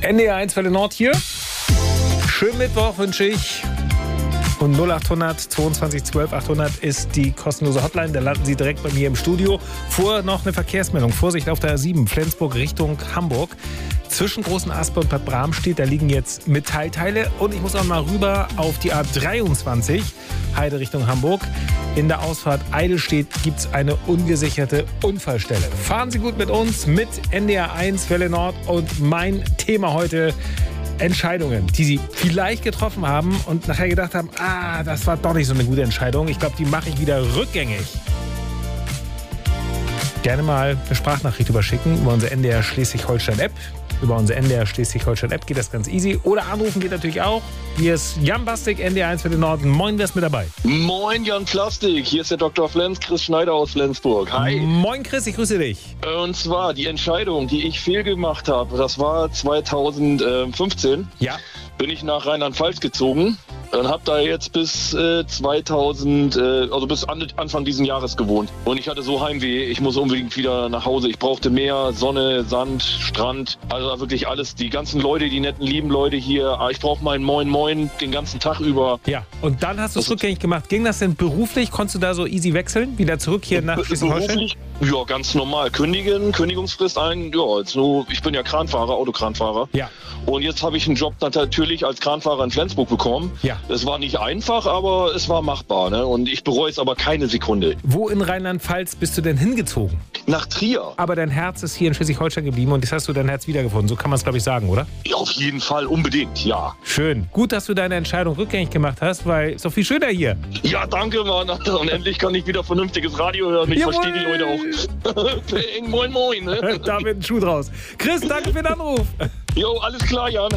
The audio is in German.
NDR 1 Welle Nord hier. Schönen Mittwoch wünsche ich. Und 0800 22 12 800 ist die kostenlose Hotline. Da landen Sie direkt bei mir im Studio. Vorher noch eine Verkehrsmeldung. Vorsicht auf der A7, Flensburg Richtung Hamburg. Zwischen Großen Aspe und Bad Bramstedt, da liegen jetzt Metallteile. Und ich muss auch mal rüber auf die A23, Heide Richtung Hamburg. In der Ausfahrt Eidelstedt gibt es eine ungesicherte Unfallstelle. Fahren Sie gut mit uns, mit NDR 1 Welle Nord. Und mein Thema heute: Entscheidungen, die Sie vielleicht getroffen haben und nachher gedacht haben, das war doch nicht so eine gute Entscheidung. Ich glaube, die mache ich wieder rückgängig. Gerne mal eine Sprachnachricht überschicken über unsere NDR Schleswig-Holstein-App. Über unsere NDR Schleswig-Holstein-App geht das ganz easy. Oder anrufen geht natürlich auch. Hier ist Jan Bastik, NDR 1 für den Norden. Moin, wer ist mit dabei? Moin, Jan Plastik. Hier ist der Dr. Flens, Chris Schneider aus Flensburg. Hi. Moin, Chris, ich grüße dich. Und zwar die Entscheidung, die ich fehlgemacht habe, das war 2015. Ja. Bin ich nach Rheinland-Pfalz gezogen und habe da jetzt bis bis Anfang diesen Jahres gewohnt. Und ich hatte so Heimweh, ich muss unbedingt wieder nach Hause. Ich brauchte Meer, Sonne, Sand, Strand, also wirklich alles. Die ganzen Leute, die netten, lieben Leute hier. Ich brauche mein Moin Moin den ganzen Tag über. Ja, und dann hast du es rückgängig gemacht. Ging das denn beruflich? Konntest du da so easy wechseln? Wieder zurück hier nach Schleswig-Holstein? Ja, ganz normal. Kündigungsfrist ein. Ja, ich bin ja Kranfahrer, Autokranfahrer. Ja. Und jetzt habe ich einen Job natürlich als Kranfahrer in Flensburg bekommen. Ja. Es war nicht einfach, aber es war machbar. Ne? Und ich bereue es aber keine Sekunde. Wo in Rheinland-Pfalz bist du denn hingezogen? Nach Trier. Aber dein Herz ist hier in Schleswig-Holstein geblieben und jetzt hast du dein Herz wiedergefunden. So kann man es, glaube ich, sagen, oder? Ja, auf jeden Fall, unbedingt, ja. Schön. Gut, dass du deine Entscheidung rückgängig gemacht hast, weil es ist doch viel schöner hier. Ja, danke, Mann. Und endlich kann ich wieder vernünftiges Radio hören. Ich verstehe die Leute auch. Moin, moin. Ne? Da wird ein Schuh draus. Chris, danke für den Anruf. Jo, alles klar, Jan.